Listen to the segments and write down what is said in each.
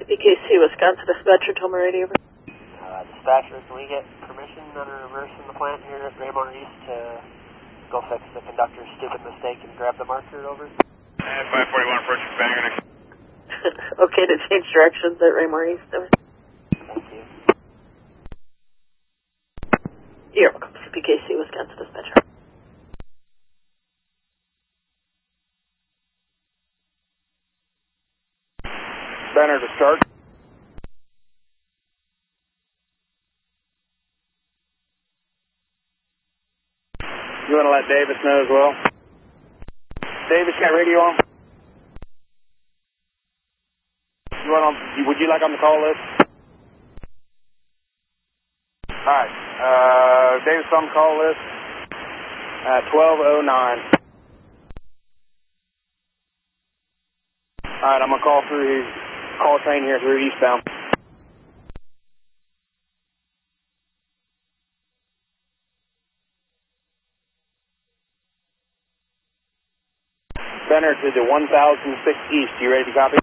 CPKC, Wisconsin dispatcher, Toma radio. Dispatcher, can we get permission under reverse in the plant here at Raymore East to go fix the conductor's stupid mistake and grab the marker over? 541 approaching Banger. Okay to change directions at Raymore East. Thank you. You're welcome, CPKC, Wisconsin dispatcher. Banner to start. You want to let Davis know as well? Davis, got radio on? Would you like on the call list? Alright, Davis on the call list at 12:09. Alright, I'm going to call through his call train here through eastbound. Center to the 1006 East. You ready to copy?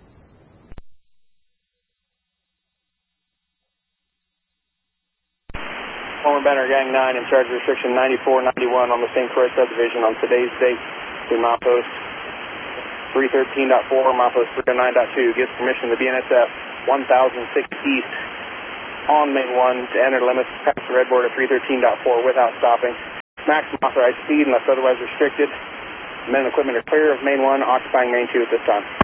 Former Banner Gang 9 in charge of restriction 9491 on the St. Croix subdivision on today's date to milepost 313.4, milepost 309.2. Gives permission to BNSF 1006 East on Main 1 to enter limits past the red board at 313.4 without stopping. Maximum authorized speed unless otherwise restricted. Men and equipment are clear of Main 1, occupying Main 2 at this time.